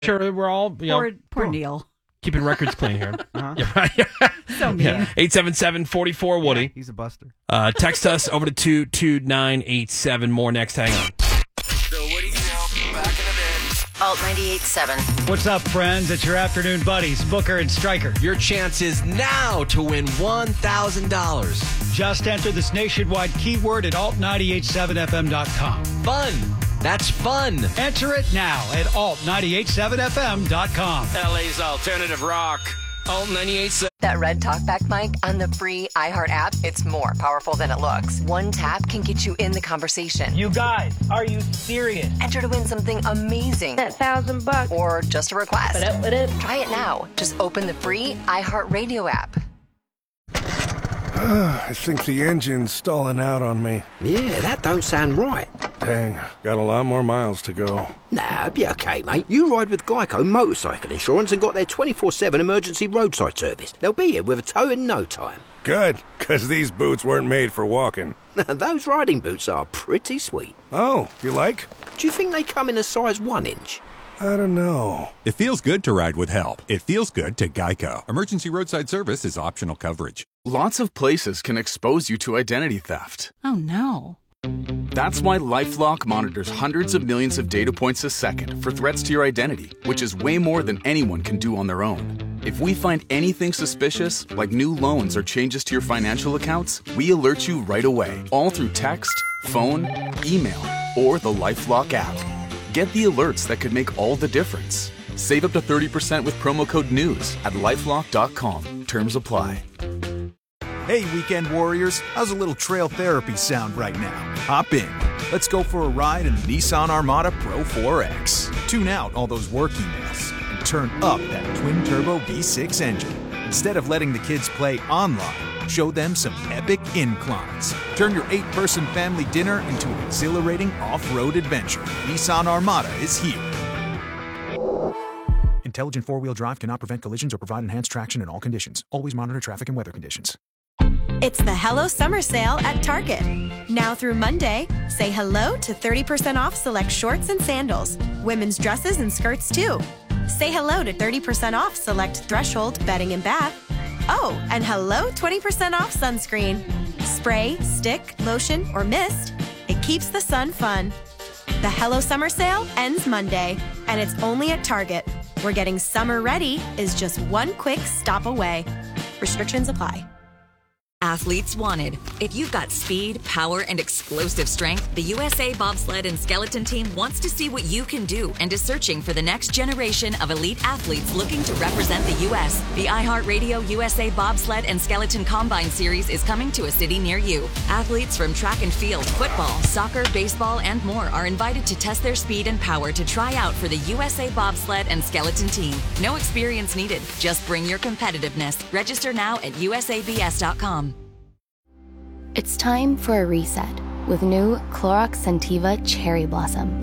Sure, we're all, Poor Neil. keeping records clean here. Uh-huh. Yeah, right. So mean. 877-44-WOODY. Yeah, he's a buster. Text us over to 22987. More next. Hang on. The Woody Show, back in a bit. Alt 98.7. What's up, friends? It's your afternoon buddies, Booker and Stryker. Your chance is now to win $1,000. Just enter this nationwide keyword at alt987fm.com. Fun. That's fun. Enter it now at alt987fm.com. LA's alternative rock. Alt 98.7. That red talkback mic on the free iHeart app, it's more powerful than it looks. One tap can get you in the conversation. You guys, are you serious? Enter to win something amazing. That $1,000. Or just a request. What? Try it now. Just open the free iHeart Radio app. I think the engine's stalling out on me. Yeah, that don't sound right. Dang, got a lot more miles to go. Nah, be okay, mate. You ride with Geico Motorcycle Insurance and got their 24/7 emergency roadside service. They'll be here with a tow in no time. Good, because these boots weren't made for walking. Those riding boots are pretty sweet. Oh, you like? Do you think they come in a size 1 inch? I don't know. It feels good to ride with help. It feels good to Geico. Emergency roadside service is optional coverage. Lots of places can expose you to identity theft. Oh, no. That's why LifeLock monitors hundreds of millions of data points a second for threats to your identity, which is way more than anyone can do on their own. If we find anything suspicious, like new loans or changes to your financial accounts, we alert you right away, all through text, phone, email, or the LifeLock app. Get the alerts that could make all the difference. Save up to 30% with promo code NEWS at LifeLock.com. Terms apply. Hey, weekend warriors, how's a little trail therapy sound right now? Hop in. Let's go for a ride in the Nissan Armada Pro 4X. Tune out all those work emails and turn up that twin-turbo V6 engine. Instead of letting the kids play online, show them some epic inclines. Turn your 8-person family dinner into an exhilarating off-road adventure. Nissan Armada is here. Intelligent four-wheel drive cannot prevent collisions or provide enhanced traction in all conditions. Always monitor traffic and weather conditions. It's the Hello Summer Sale at Target. Now through Monday, say hello to 30% off select shorts and sandals. Women's dresses and skirts, too. Say hello to 30% off select Threshold bedding and bath. Oh, and hello 20% off sunscreen. Spray, stick, lotion, or mist. It keeps the sun fun. The Hello Summer Sale ends Monday, and it's only at Target, where getting summer ready is just one quick stop away. Restrictions apply. Athletes wanted. If you've got speed, power, and explosive strength, the USA Bobsled and Skeleton Team wants to see what you can do and is searching for the next generation of elite athletes looking to represent the U.S. The iHeartRadio USA Bobsled and Skeleton Combine Series is coming to a city near you. Athletes from track and field, football, soccer, baseball, and more are invited to test their speed and power to try out for the USA Bobsled and Skeleton Team. No experience needed. Just bring your competitiveness. Register now at usabs.com. It's time for a reset with new Clorox Scentiva Cherry Blossom.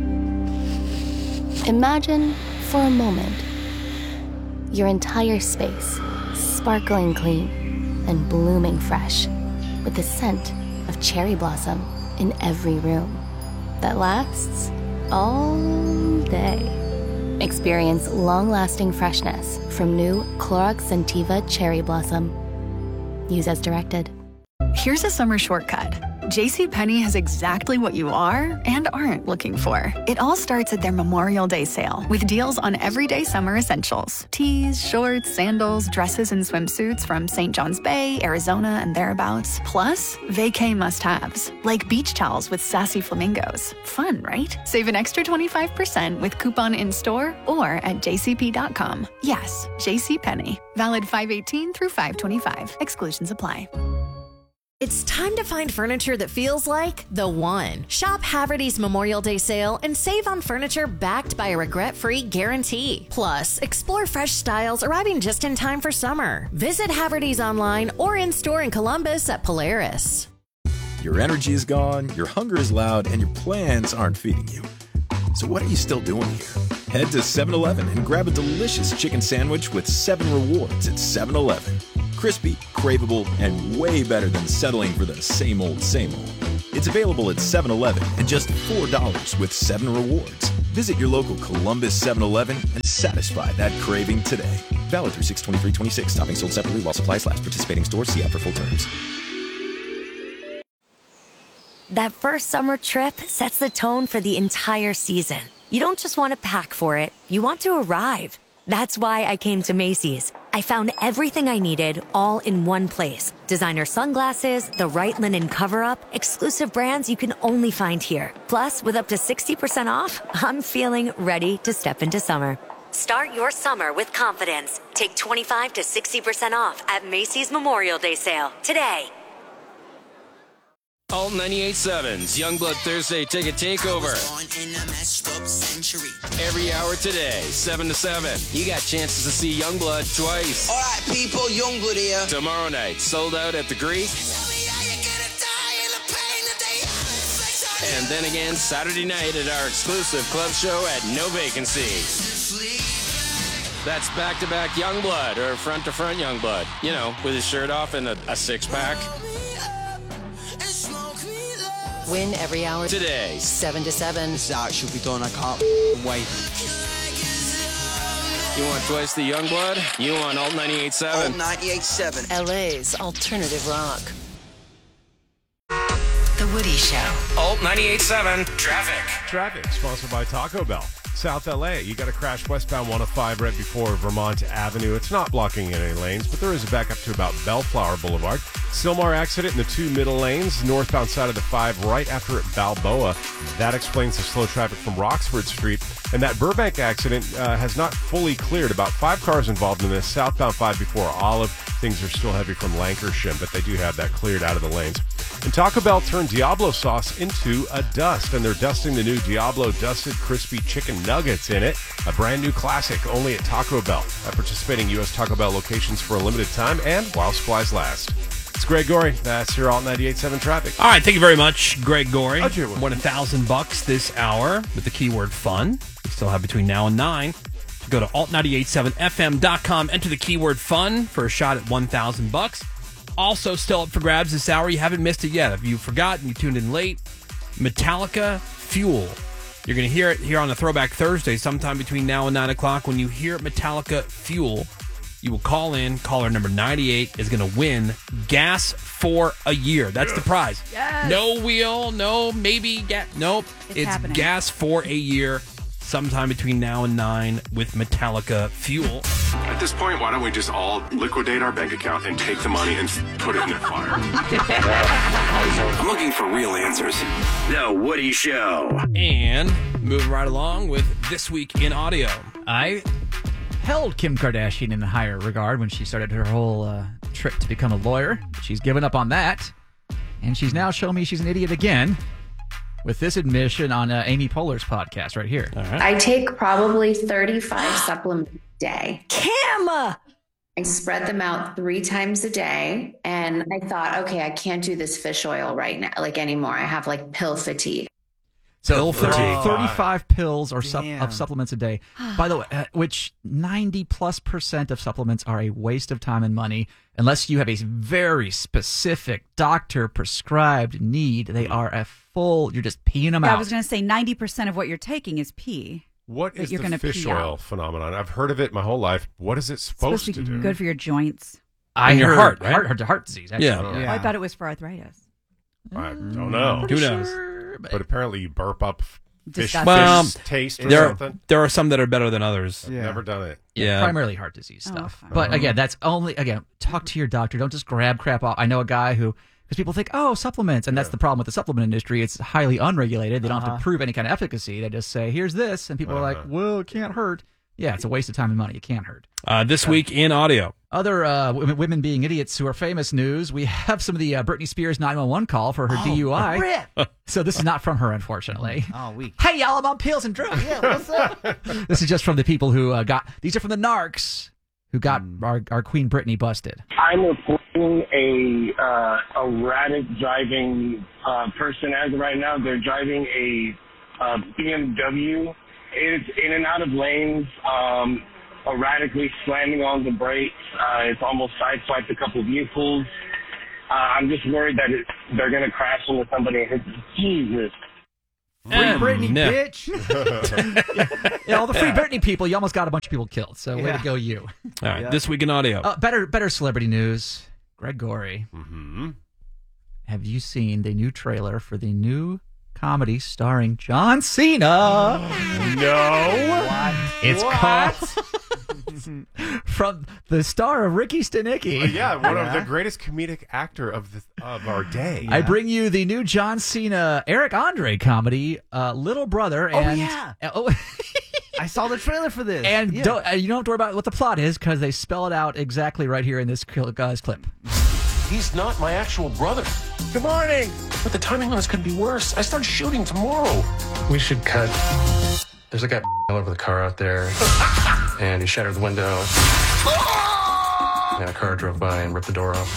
Imagine, for a moment, your entire space sparkling clean and blooming fresh with the scent of cherry blossom in every room that lasts all day. Experience long-lasting freshness from new Clorox Scentiva Cherry Blossom. Use as directed. Here's a summer shortcut. JCPenney has exactly what you are and aren't looking for. It all starts at their Memorial Day sale with deals on everyday summer essentials. Tees, shorts, sandals, dresses, and swimsuits from St. John's Bay, Arizona, and thereabouts. Plus, vacay must-haves, like beach towels with sassy flamingos. Fun, right? Save an extra 25% with coupon in-store or at jcp.com. Yes, JCPenney. Valid 5/18 through 5/25. Exclusions apply. It's time to find furniture that feels like the one. Shop Haverty's Memorial Day sale and save on furniture backed by a regret-free guarantee. Plus, explore fresh styles arriving just in time for summer. Visit Haverty's online or in-store in Columbus at Polaris. Your energy is gone, your hunger is loud, and your plans aren't feeding you. So what are you still doing here? Head to 7-Eleven and grab a delicious chicken sandwich with 7 rewards at 7-Eleven. Crispy, craveable, and way better than settling for the same old, same old. It's available at 7-Eleven and just $4 with 7 rewards. Visit your local Columbus 7-Eleven and satisfy that craving today. Valid through 6/23/26. Toppings sold separately while supplies last. Participating stores. See app for full terms. That first summer trip sets the tone for the entire season. You don't just want to pack for it, you want to arrive. That's why I came to Macy's. I found everything I needed all in one place. Designer sunglasses, the right linen cover-up, exclusive brands you can only find here. Plus, with up to 60% off, I'm feeling ready to step into summer. Start your summer with confidence. Take 25 to 60% off at Macy's Memorial Day sale today. Alt 98.7's Youngblood Thursday Ticket Takeover. Every hour today, 7 to 7. You got chances to see Youngblood twice. All right, people, Youngblood here. Tomorrow night, sold out at the Greek. And then again, Saturday night at our exclusive club show at No Vacancy. That's back-to-back Youngblood, or front-to-front Youngblood. You know, with his shirt off and a six-pack. Win every hour. Today. 7 to 7. This act should be done. I can't wait. You want twice the Youngblood? You want Alt 98.7? Alt 98.7. LA's alternative rock. The Woody Show. Alt 98.7. Traffic. Traffic, sponsored by Taco Bell. South LA, you got to crash westbound 105 right before Vermont Avenue. It's not blocking any lanes, but there is a backup to about Bellflower Boulevard. Sylmar accident in the 2 middle lanes, northbound side of the 5 right after at Balboa. That explains the slow traffic from Roxford Street. And that Burbank accident has not fully cleared. About 5 cars involved in this. Southbound 5 before Olive. Things are still heavy from Lancashire, but they do have that cleared out of the lanes. And Taco Bell turned Diablo sauce into a dust, and they're dusting the new Diablo Dusted Crispy Chicken Nuggets in it. A brand new classic, only at Taco Bell. At participating U.S. Taco Bell locations for a limited time and while supplies last. It's Greg Gorey. That's your Alt 98.7 traffic. All right, thank you very much, Greg Gorey. Won $1,000 this hour with the keyword fun. We still have between now and 9. Go to alt987fm.com, enter the keyword fun for a shot at $1,000. Also still up for grabs this hour. You haven't missed it yet. If you forgot and you tuned in late, Metallica Fuel. You're going to hear it here on a Throwback Thursday sometime between now and 9 o'clock. When you hear Metallica Fuel, you will call in. Caller number 98 is going to win gas for a year. That's the prize. Yes. No wheel, no maybe gas. Nope. It's happening. gas for a year sometime between now and 9 with Metallica Fuel. At this point, why don't we just all liquidate our bank account and take the money and put it in the fire? I'm looking for real answers. The Woody Show. And moving right along with This Week in Audio. I held Kim Kardashian in higher regard when she started her whole trip to become a lawyer. She's given up on that, and she's now shown me she's an idiot again with this admission on Amy Poehler's podcast right here. All right. I take probably 35 supplements a day. Kim! I spread them out 3 times a day, and I thought, okay, I can't do this fish oil right now, anymore. I have pill fatigue. So 35 pills or of supplements a day. By the way, which 90+% of supplements are a waste of time and money. Unless you have a very specific doctor prescribed need, they are you're just peeing them out. I was going to say 90% of what you're taking is pee. What is you're the gonna fish pee oil out. phenomenon? I've heard of it my whole life. What is it supposed to do? Good for your joints. And your heart, right? heart disease. Actually. Yeah. Oh, I thought it was for arthritis. I don't know. Who knows? But apparently you burp up fish taste or something. There are some that are better than others. I've never done it. Yeah. Primarily heart disease stuff. But again, that's only, talk to your doctor. Don't just grab crap off. I know a guy who, because people think, supplements. And that's the problem with the supplement industry. It's highly unregulated. They don't have to prove any kind of efficacy. They just say, here's this. And people are like, well, it can't hurt. Yeah, it's a waste of time and money. It can't hurt. This week in audio. Other women being idiots who are famous news. We have some of the Britney Spears 911 call for her DUI. So this is not from her, unfortunately. Hey, y'all, I'm on pills and drugs. Yeah, what's up? This is just from the people who these are from the narcs who got our Queen Britney busted. I'm reporting a erratic driving person as of right now. They're driving a BMW. It's in and out of lanes, erratically slamming on the brakes. It's almost sideswiped a couple vehicles. I'm just worried that they're going to crash into somebody and hit Jesus. Free Britney, bitch. All the Free Britney people, you almost got a bunch of people killed. So way to go, you. All right, This Week in Audio. Better celebrity news. Greg Gorey. Mm-hmm. Have you seen the new trailer for the new comedy starring John Cena? No. It's called from the star of Ricky Stenicki. One of the greatest comedic actor of our day. I bring you the new John Cena Eric Andre comedy, Little Brother. And, I saw the trailer for this. And you don't have to worry about what the plot is because they spell it out exactly right here in this guy's clip. He's not my actual brother. Good morning. But the timing on this could be worse. I start shooting tomorrow. We should cut. There's a guy all over the car out there, and he shattered the window. And a car drove by and ripped the door off.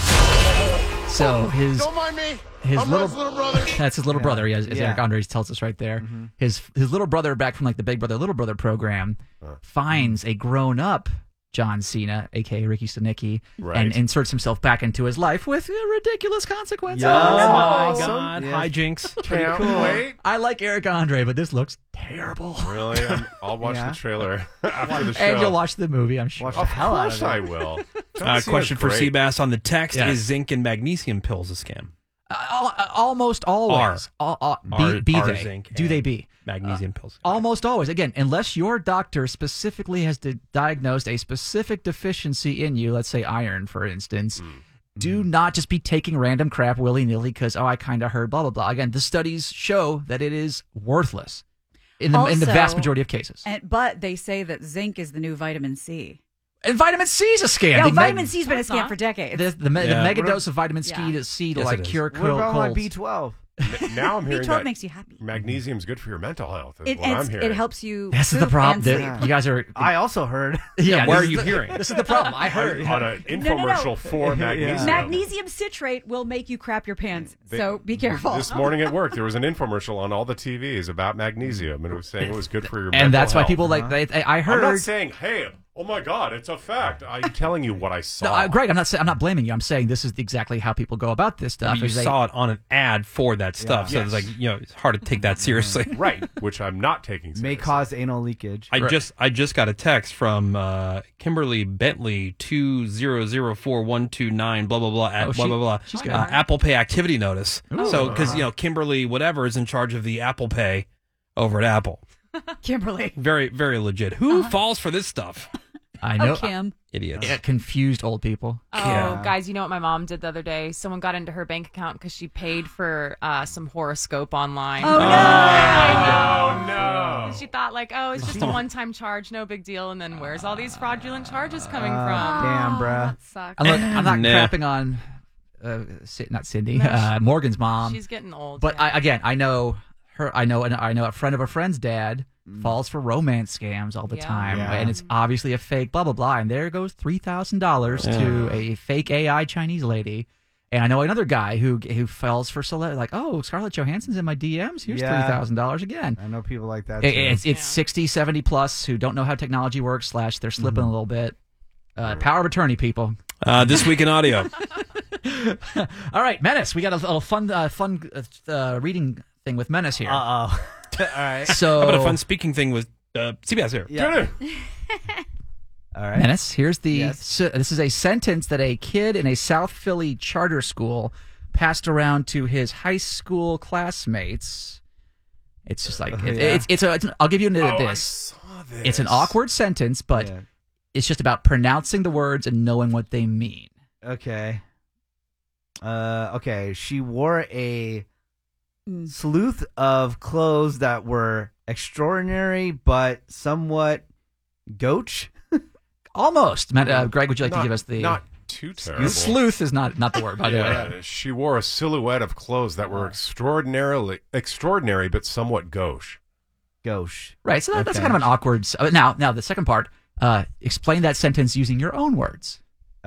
So Don't mind me. His I'm little Red's little brother. That's his little brother. As Eric Andre tells us right there. Mm-hmm. His little brother back from like the Big Brother Little Brother program finds a grown up John Cena, a.k.a. Ricky Stenicki, and inserts himself back into his life with ridiculous consequences. Oh, my God. Hijinks. Can't wait. I like Eric Andre, but this looks terrible. Really? I'll watch the trailer after the show. And you'll watch the movie, I'm sure. Of course I will. Question for great. Seabass on the text. Yes. Is zinc and magnesium pills a scam? Almost always. Be they. zinc Do they be? Magnesium pills. Almost always. Again, unless your doctor specifically has diagnosed a specific deficiency in you, let's say iron, for instance, do not just be taking random crap willy-nilly because, I kind of heard blah, blah, blah. Again, the studies show that it is worthless in the vast majority of cases. But they say that zinc is the new vitamin C. And vitamin C is a scam. Yeah, vitamin C's been a scam for decades. The mega dose of vitamin C to like cure colds. What about my B12? Now I'm hearing B12 that makes you happy. magnesium's good for your mental health. Is what I'm hearing. It helps you. This is the poop problem. and sleep. You guys are. I also heard. Yeah. Where are you hearing? This is the problem. I heard on an infomercial for magnesium. Magnesium citrate will make you crap your pants. So be careful. This morning at work, there was an infomercial on all the TVs about magnesium, and it was saying it was good for your mental and that's why health. people like. I heard. I'm not saying, hey, oh my God, it's a fact. I'm telling you what I saw. No, Greg, I'm not blaming you. I'm saying this is exactly how people go about this stuff. You saw it on an ad for that stuff, so it's like it's hard to take that seriously. Right, which I'm not taking seriously. May cause anal leakage. I just got a text from Kimberly Bentley 2004129 blah blah blah at blah blah blah. She's good. Apple Pay activity notice. Ooh. So because Kimberly whatever is in charge of the Apple Pay over at Apple. Kimberly. Very very legit. Who falls for this stuff? I know. Kim. Idiots. Confused old people. Oh, guys, you know what my mom did the other day? Someone got into her bank account because she paid for some horoscope online. Oh, no. She thought it's just a one-time charge, no big deal. And then where's all these fraudulent charges coming from? Damn, bruh. That sucks. I'm not crapping on, not Cindy, Morgan's mom. She's getting old. But I know her. I know a friend of a friend's dad falls for romance scams all the time, and it's obviously a fake. Blah blah blah. And there goes $3,000 to a fake AI Chinese lady. And I know another guy who falls for Scarlett Johansson's in my DMs. Here's $3,000 again. I know people like that. Too. It's 60, 70 plus who don't know how technology works. / they're slipping a little bit. Power of attorney, people. This Week in Audio. All right, Menace. We got a little fun reading thing with Menace here. All right. So how about a fun speaking thing with CBS here? Yeah. All right. Menace, here's this is a sentence that a kid in a South Philly charter school passed around to his high school classmates. It's just like I'll give you this. It's an awkward sentence, but it's just about pronouncing the words and knowing what they mean. Okay. Okay. She wore a sleuth of clothes that were extraordinary but somewhat gauche. Almost. Greg, would you like to give us the... Not too terrible. Sleuth is not the word, by the way. She wore a silhouette of clothes that were extraordinary but somewhat gauche. Gauche. Right, so that's kind of an awkward... Now, the second part, explain that sentence using your own words.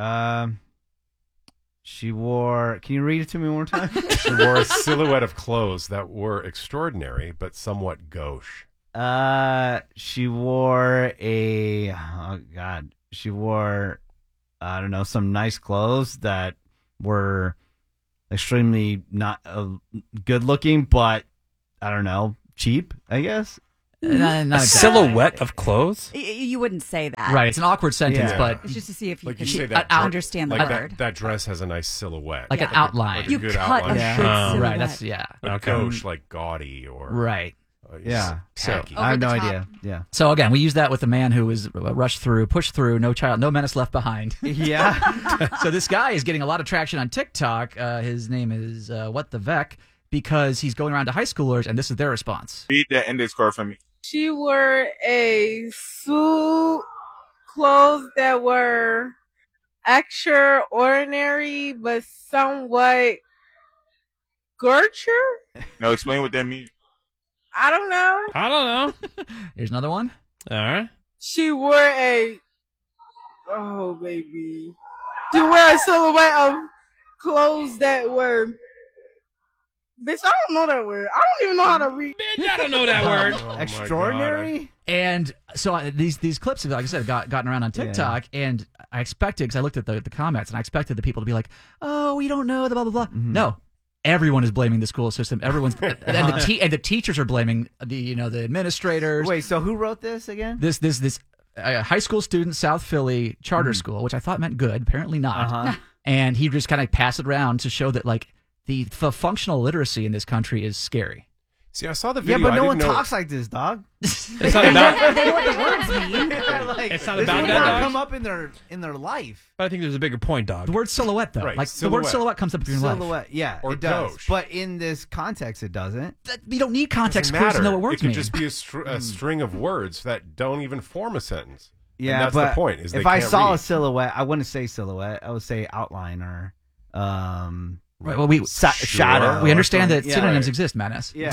She wore... Can you read it to me one more time? She wore a silhouette of clothes that were extraordinary but somewhat gauche. She wore a... Oh, God. She wore, I don't know, some nice clothes that were extremely not good looking, but, I don't know, cheap, I guess. Not A silhouette of clothes? You wouldn't say that. Right, it's an awkward sentence, Yeah. but It's just to see if you Like can you say that understand the like word. that dress has a nice silhouette. like an outline. Like a You good cut outline. a good silhouette. Right, that's, yeah. Like gauche, like gaudy or Right. Yeah. tacky. I have no idea. Yeah. So again, we use that with a man who was pushed through, no menace left behind. Yeah. So this guy is getting a lot of traction on TikTok. His name is What the Vec, because he's going around to high schoolers, and this is their response. Read the index card for me. She wore a suit, clothes that were extraordinary but somewhat Gertrude? No, explain what that means. I don't know. Here's another one. All right. She wore oh baby. She wore a silhouette of clothes that were. Bitch, I don't know that word. I don't even know how to read. Bitch, I don't know that word. Extraordinary? And so these clips, like I said, gotten around on TikTok, and I expected, because I looked at the comments, and I expected the people to be like, "Oh, we don't know the blah blah blah." No, everyone is blaming the school system. Everyone's and the teachers are blaming the administrators. Wait, so who wrote this again? This high school student, South Philly charter school, which I thought meant good, apparently not. And he just kind of passed it around to show that the functional literacy in this country is scary. See, I saw the video. Yeah, but no one I didn't know. talks like this, dog. It's not about. They know what the words mean. It's not this about would that, not dog. come up in their life. But I think there's a bigger point, dog. The word silhouette, though, Right, the word silhouette comes up in your life. Silhouette, yeah, Or it does. gauche. But in this context, it doesn't. You don't need context Doesn't clues to know matter. what words It could mean. just be a string of words that don't even form a sentence. Yeah, and that's but the point. Is if they I can't saw a read. silhouette, I wouldn't say silhouette. I would say outline or Right. Well, we shadow. We understand that Yeah. synonyms Right. exist, Manis. Yeah.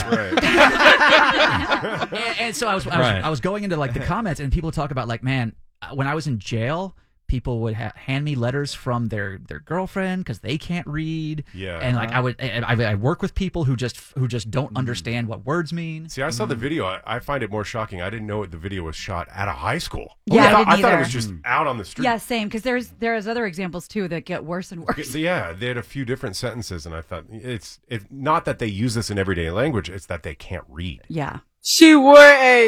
and so I was going into the comments, and people talk about man, when I was in jail, people would hand me letters from their girlfriend because they can't read. Yeah. And I work with people who just don't understand what words mean. See, I saw the video. I find it more shocking. I didn't know the video was shot at a high school. Yeah, I didn't I thought it either. was just out on the street. Yeah, same. Because there's other examples too that get worse and worse. Yeah, they had a few different sentences, and I thought it's not that they use this in everyday language; it's that they can't read. Yeah. She wore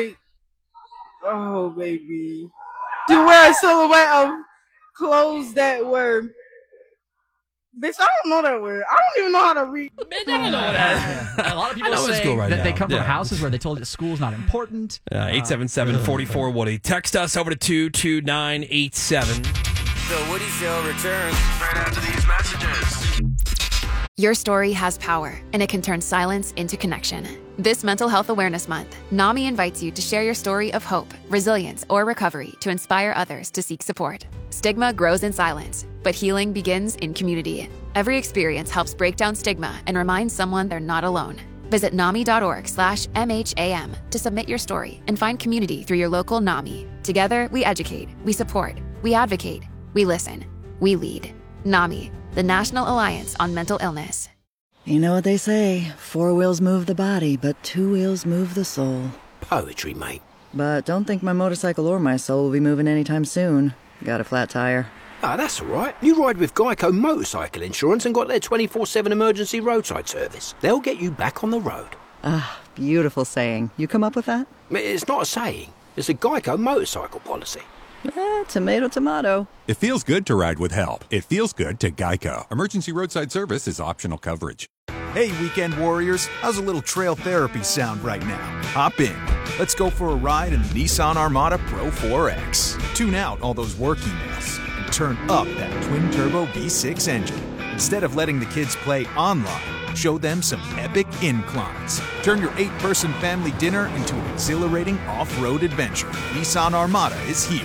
oh baby. She wore a silhouette of clothes that were. Bitch, I don't know that word. I don't even know how to read. Bitch, I don't know that. A lot of people I know it's say school right that they now. come from Yeah. houses where they told that school's not important. 877-44-WOODY. Text us over to 22987. The Woody Show returns right after these messages. Your story has power, and it can turn silence into connection. This Mental Health Awareness Month, NAMI invites you to share your story of hope, resilience, or recovery to inspire others to seek support. Stigma grows in silence, but healing begins in community. Every experience helps break down stigma and remind someone they're not alone. Visit NAMI.org/MHAM to submit your story and find community through your local NAMI. Together, we educate, we support, we advocate, we listen, we lead. NAMI, the National Alliance on Mental Illness. You know what they say, 4 wheels move the body, but 2 wheels move the soul. Poetry, mate. But don't think my motorcycle or my soul will be moving anytime soon. Got a flat tire. Ah, that's all right. You ride with Geico Motorcycle Insurance and got their 24/7 emergency roadside service. They'll get you back on the road. Ah, beautiful saying. You come up with that? It's not a saying. It's a Geico motorcycle policy. Tomato, tomato. It feels good to ride with help. It feels good to Geico. Emergency roadside service is optional coverage. Hey, weekend warriors, how's a little trail therapy sound right now? Hop in. Let's go for a ride in the Nissan Armada Pro 4X. Tune out all those work emails and turn up that twin-turbo V6 engine. Instead of letting the kids play online, show them some epic inclines. Turn your 8-person family dinner into an exhilarating off-road adventure. Nissan Armada is here.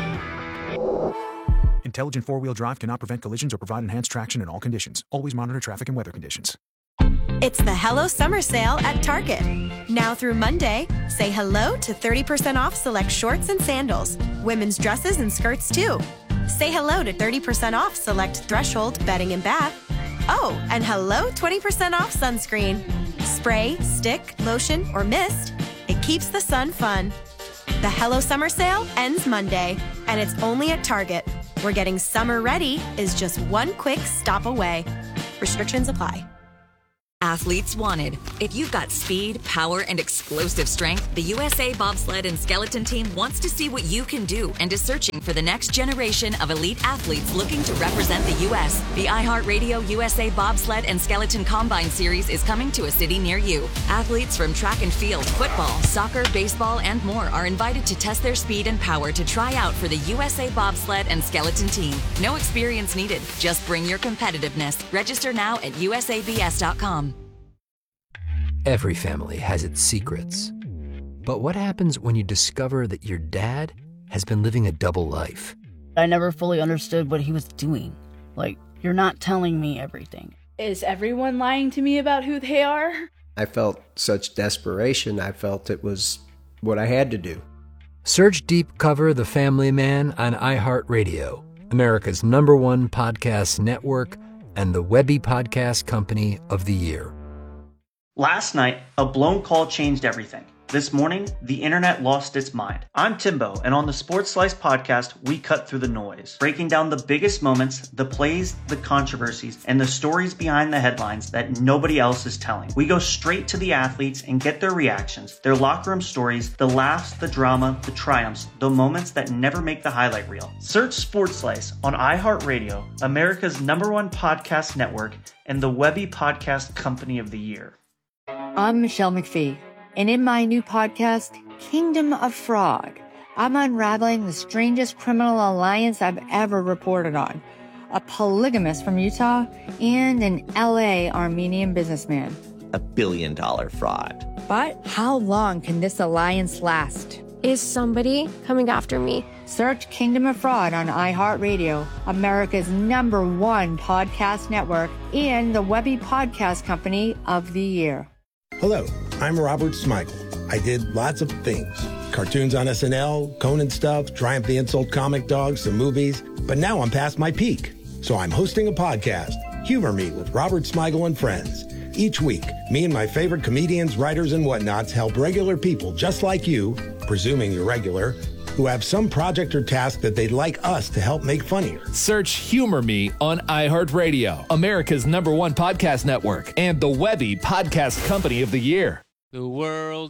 Intelligent four-wheel drive cannot prevent collisions or provide enhanced traction in all conditions. Always monitor traffic and weather conditions. It's the Hello Summer Sale at Target. Now through Monday, say hello to 30% off select shorts and sandals, women's dresses and skirts too. Say hello to 30% off select Threshold bedding and bath. Oh, and hello 20% off sunscreen. Spray, stick, lotion, or mist. It keeps the sun fun. The Hello Summer Sale ends Monday, and it's only at Target, where getting summer ready is just one quick stop away. Restrictions apply. Athletes wanted. If you've got speed, power, and explosive strength, the USA Bobsled and Skeleton Team wants to see what you can do and is searching for the next generation of elite athletes looking to represent the U.S. The iHeartRadio USA Bobsled and Skeleton Combine Series is coming to a city near you. Athletes from track and field, football, soccer, baseball, and more are invited to test their speed and power to try out for the USA Bobsled and Skeleton Team. No experience needed. Just bring your competitiveness. Register now at usabs.com. Every family has its secrets. But what happens when you discover that your dad has been living a double life? I never fully understood what he was doing. Like, you're not telling me everything. Is everyone lying to me about who they are? I felt such desperation. I felt it was what I had to do. Search Deep Cover The Family Man on iHeartRadio, America's #1 podcast network, and the Webby Podcast Company of the Year. Last night, a blown call changed everything. This morning, the internet lost its mind. I'm Timbo, and on the Sports Slice podcast, we cut through the noise, breaking down the biggest moments, the plays, the controversies, and the stories behind the headlines that nobody else is telling. We go straight to the athletes and get their reactions, their locker room stories, the laughs, the drama, the triumphs, the moments that never make the highlight reel. Search Sports Slice on iHeartRadio, America's #1 podcast network, and the Webby Podcast Company of the Year. I'm Michelle McPhee, and in my new podcast, Kingdom of Fraud, I'm unraveling the strangest criminal alliance I've ever reported on. A polygamist from Utah and an LA Armenian businessman. $1 billion fraud. But how long can this alliance last? Is somebody coming after me? Search Kingdom of Fraud on iHeartRadio, America's #1 podcast network, and the Webby Podcast Company of the Year. Hello, I'm Robert Smigel. I did lots of things. Cartoons on SNL, Conan stuff, Triumph the Insult Comic Dog, some movies. But now I'm past my peak. So I'm hosting a podcast, Humor Me with Robert Smigel and Friends. Each week, me and my favorite comedians, writers, and whatnots help regular people just like you, presuming you're regular, who have some project or task that they'd like us to help make funnier. Search Humor Me on iHeartRadio, America's #1 podcast network, and the Webby Podcast Company of the Year. The world